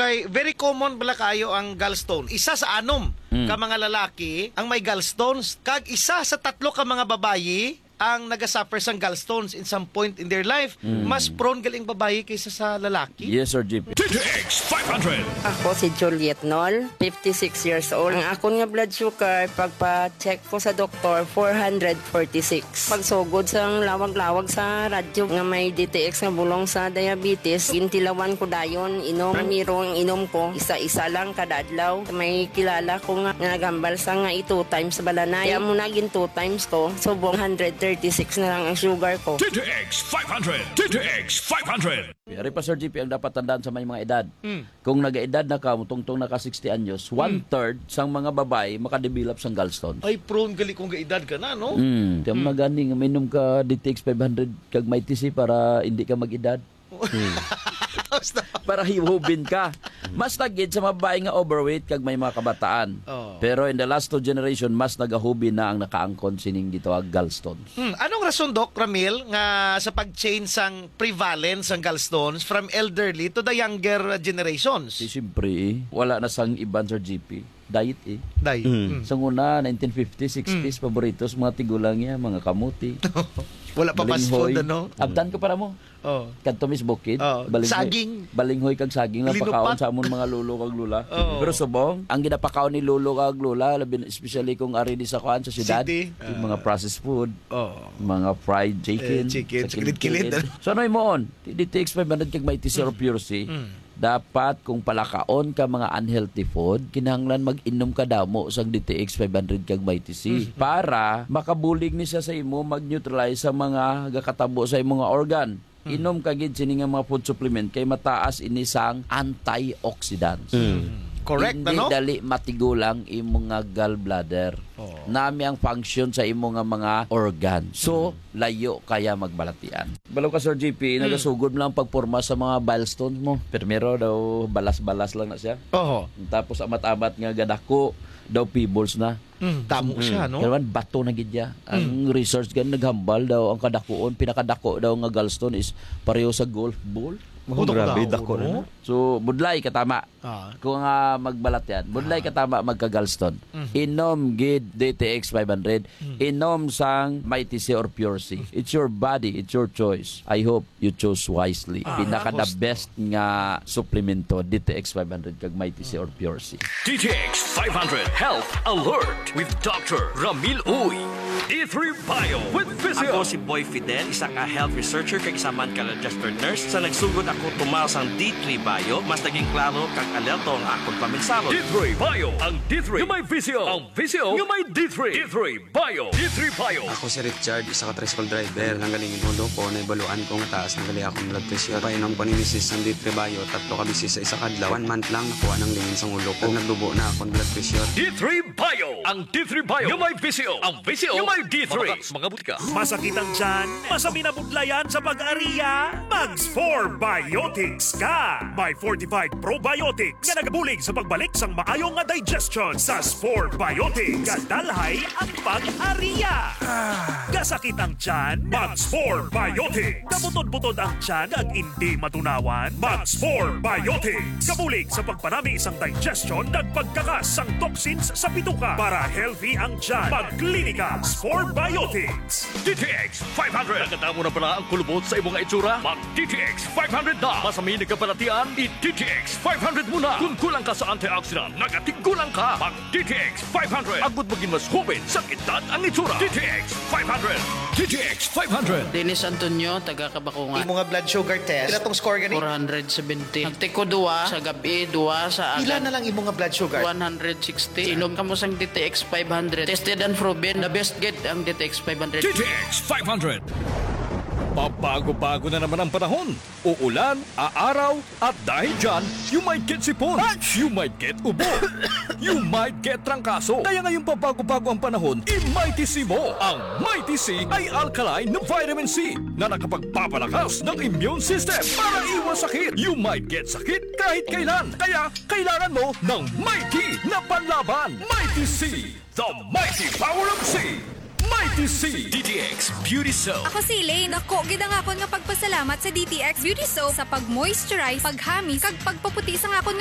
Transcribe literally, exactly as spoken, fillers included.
kay very common bala kayo ang gallstone. Isa sa anom mm. ka mga lalaki ang may gallstones, kag isa sa tatlo ka mga babayi ang nagasuffer sang gallstones in some point in their life. Mm. Mas prone galing babayi kaysa sa lalaki. Yes, Sir G P. T T X five hundred. Ako si Juliet Nol, fifty-six years old. Ang ako nga blood sugar, pagpa-check ko sa doktor, four forty-six. Pagsugod sa lawag-lawag sa radyo nga may D T X nga bulong sa diabetes, intilawan ko dayon, inom, miro ang inom ko, isa-isa lang kada adlaw. May kilala ko nga nga nagambal sa nga i two times sa balanay. Kaya mo naging two times ko, subong one thirty-six na lang ang sugar ko. T T X five hundred. T T X five hundred. Ari pa, Sir G P, ang dapat tandaan sa may mga edad. Mm. Kung nag-edad na ka, tungtong naka sixty anyos, one-third sang mga babae makadevelop sang gallstones. Ay, prone gali kung gaedad ka na, no? Mm. Tiyan mo na gani, minom ka D T X five hundred kag may T C para hindi ka mag-edad. Hmm. Para hiwubin ka. Mas tagid sa mga babae nga overweight kag may mga kabataan. Oh. Pero in the last two generation, mas nagahubin na ang nakaangkon sining dito ang gallstones. Hmm. Anong rason, Doc Ramil, nga sa pag-change sang prevalence ng gallstones from elderly to the younger generations? Si siyempre, eh, wala na sang iban, Sir G P. Diet eh. Day. Mm. Sa una, nineteen fifties, sixties, mm. paboritos, mga tigulang niya, mga kamuti. Wala pa fast food, ano? Abdan ko para mo. Oh. Kanto Miss Bukid. Oh. Balinghoy, Saging. Balinghoy kag saging lang Linupat. pakaon sa amon mga lulo kag lula. Oh. Pero subong, ang ginapakaon ni lulo kag lula, labi especially kung ari di sa kuan sa syudad, City. yung mga processed food, Oh. mga fried chicken, Eh, chicken, sa sa kilid-kilid. So ano mo on? D T X five hundred kag may T C or Pure C. Mm. Dapat kung palakaon ka mga unhealthy food, kinahanglan mag-inom ka damo sang D T X five hundred kag may T C Mm. para makabulig ni siya sa imo, mag-neutralize sa mga gakatabo sa imong mga organ. Mm. Inom ka gid sini nga mga food supplement kay mataas ini sang antioxidants. Mm. Correct, Hindi ano? dali matigulang imong nga gallbladder. Oh. Nami ang function sa imong nga mga organ. So, layo kaya magbalatian. Balaw ka, Sir G P, nagasugod mo lang pagporma sa mga milestones mo. Primero daw, balas-balas lang na siya. Oo. Tapos amat-amat nga gadako, daw pebbles na. Mm. Tamo siya, no? Kaya man, bato na gidya. Ang research gan naghambal daw, ang kadakuon, pinakadako daw nga gallstone is pareho sa golf ball. Oh, grabe, dako na. So, budlay katama. Ah. Kung uh, magbalat yan, budlay katama magka-gallstone. Mm-hmm. Inom gid D T X five hundred, Mm-hmm. inom sang may T C or Pure C. It's your body, it's your choice. I hope you chose wisely. Ah, Pinaka the gusto. best nga suplemento D T X five hundred kag may T C or Pure C. T T X five hundred Health Alert with Doctor Ramil Uy. D three Bio with Physio. Ako si Boy Fidel, isang ka health researcher kag isa man ka registered nurse. Sa nagsugod ako tumaw sang D three Bio, mas naging klaro kag alerto ang akong paminsaro. D three Bio. Ang D three yung may Physio. Ang Physio yung may D three. D three Bio. D three Bio. Ako si Richard, isa ka tricycle driver. Nanggalingin hulo ko, naibaluan ko nga taas ng gali akong blood pressure. Painom ko ni misis ng D three Bio, tatlo ka bisis sa isa kadlaw. One month lang nakuha ng lingin sa ulo ko. Nagdubo na akong blood pressure. D three Bio. Ang D three Bio yung may Physio. Ang Physio yung may D three. Mga butika. Masakit ang tiyan, masami na budlayan sa pag-ariya, Mags four Biotics ka! May fortified probiotics nga nagabulig sa pagbalik sang maayong nga digestion sa four Biotics. Kadalhay ang pag-ariya. Gasakit ang tiyan, Mags four Biotics. Kabutod-butod ang tiyan ag hindi matunawan, Mags four Biotics. Kabulig sa pagpanami isang digestion nagpagkakas sang toxins sa bituka para healthy ang tiyan. Pagklinika four Biotics. D T X five hundred. Nagkatamo na pala ang kulubot sa imong itsura? Mag-D T X five hundred na. Masami na kapalatian, i-D T X five hundred muna. Kung kulang ka sa antioxidant, nagatigulang ka. Mag-D T X five hundred. Agud maging mas hubin sa edad ang itsura. D T X five hundred. D T X five hundred. Dennis Antonio, taga Kabakungan. Imo nga blood sugar test. Ila tong score gani? four seventy. Nagtiko duwa sa gabi, duwa sa Ila agad. na lang imo nga blood sugar? one sixty. Inom ka mo sang D T X five hundred. Tested and proven. The best get ang D T X five hundred. D T X five hundred. Pabago-bago na naman ang panahon. Uulan, aaraw, at dahil dyan, you might get sipon, you might get ubo, you might get trangkaso. Kaya ngayong pabago-bago ang panahon, i-Mighty C mo. Ang Mighty C ay alkaline na vitamin C na nakapagpapalakas ng immune system para iwas sakit. You might get sakit kahit kailan. Kaya kailangan mo ng Mighty na panlaban. Mighty C, the mighty power of C. Mighty C. D T X Beauty Soap. Ako si Elaine. Ako, gid ang akon nga pagpasalamat sa D T X Beauty Soap sa pag-moisturize, paghamis, kag pagpaputi sa akon nga